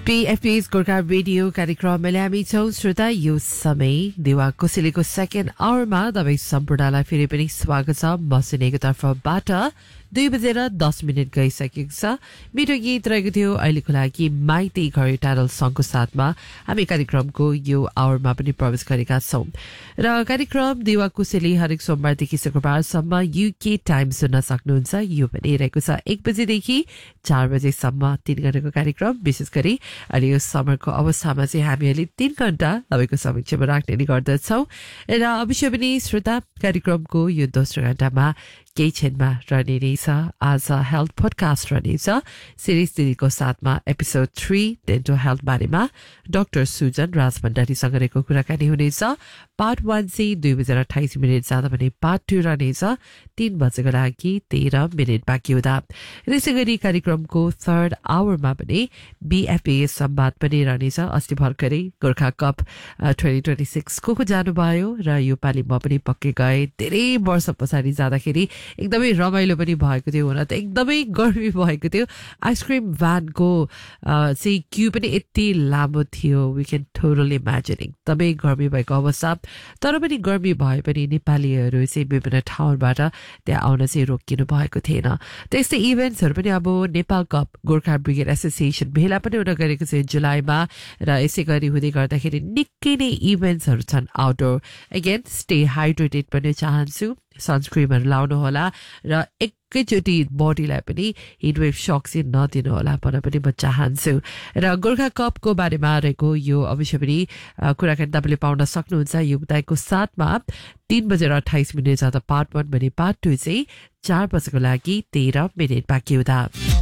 PFP's Gorkha radio कार्यक्रम हामी छौं श्रोता यो समय देवा कोसेलीको सेकेन्ड आवरमा तपाईं सम्पूर्णलाई फेरि पनि स्वागत छ मसिनेको तर्फबाट 2:10 गइसकेको छ मेरो गीत रहेको थियो अहिलेको लागि माइती घर टाइटल सङको साथमा हामी कार्यक्रमको यो आवरमा पनि प्रवेश गरेका छौं र कार्यक्रम देवा कोसेली हरेक सोमबारदेखि शुक्रबारसम्म युके टाइम सुन्न सक्नुहुन्छ यो पनि रहेको छ 1 बजेदेखि 4 बजेसम्म 3 घण्टाको कार्यक्रम विशेष गरी अनि यो समरको अवस्थामा चाहिँ हामीहरूले 3 घण्टा तपाईको समक्षमा राख्ने नै गर्दछौं र अवश्य पनि श्रोता कार्यक्रमको यो दोस्रो घण्टामा केही क्षणमा रहने रहेछ आज हेल्थ पोडकास्ट रहनेछ सिरिज दिदीको साथमा एपिसोड 3 डेन्टल हेल्थ बारेमा डाक्टर सुजन राज भण्डारीसँग रहेको कुराकानी हुनेछ पार्ट 1 चाहिँ 2:28 जाँदा भने पार्ट 2 रहनेछ 3 बजेको लागि 13 मिनेट बाँकी हुँदा यसै गरी कार्यक्रमको थर्ड आवरमा पनि बीएफए संवाद पनि रहनेछ अस्ति भर्खरै गोर्खा कप 2026 को जानुभयो र यो पालि म पनि पक्कै गए धेरै वर्ष पछाडि जाँदाखेरि एकदमै रमाइलो पनि भएको थियो हुन त एकदमै गर्मी भएको थियो आइसक्रिम भ्यानको चाहिँ क्यू पनि यति लामो थियो वी क्यान टोटली इमेजिन एकदमै गर्मी भएको अवस्था तर पनि गर्मी भए पनि नेपालीहरू चाहिँ विभिन्न ठाउँबाट त्यहाँ आउन चाहिँ रोकिनु भएको थिएन त्यस्तै इभेन्ट्सहरू पनि अब Nepal cup Gorkha brigade association भेला पनि हुन गएको छ जुलाईमा र यसै गरी हुँदै गर्दाखेरि निकै नै इभेन्ट्सहरू छन् आउटडोर अगेन स्टे हाइड्रेटेड पनि चाहन्छु सनस्क्रिमहरू लाउनु होला र एकैचोटि बडीलाई पनि हिटवेभ सक चाहिँ नदिनु होला भन्न पनि म चाहन्छु र गोर्खा कपको बारेमा रहेको यो अवश्य पनि कुराकानी तपाईँले पाउन सक्नुहुन्छ योगदायको साथमा 3:28 जाँदा पार्ट 1 भने पार्ट 2 चाहिँ 4 बजेको लागि 13 मिनेट बाँकी हुँदा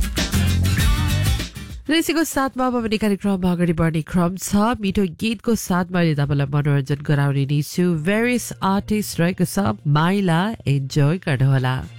र यसैको साथमा अब भने कार्यक्रममा अगाडि बढ्ने क्रम छ मिठो गीतको साथमा अहिले तपाईँलाई मनोरञ्जन गराउने नै छु भेरियस आर्टिस्ट रहेको छ माइला इन्जोय गर्नुहोला